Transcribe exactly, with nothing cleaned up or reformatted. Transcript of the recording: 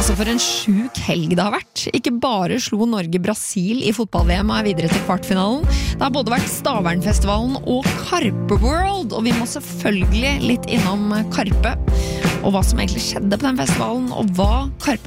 Altså for en sjuk helg det har vært. Ikke bare slo Norge Brasil i fotball-V M og er videre til kvartfinalen. Det har både vært Stavernfestivalen og Karpe World, og vi må selvfølgelig litt innom Karpe. Og hva som egentlig skjedde på den festivalen, og hva Karpe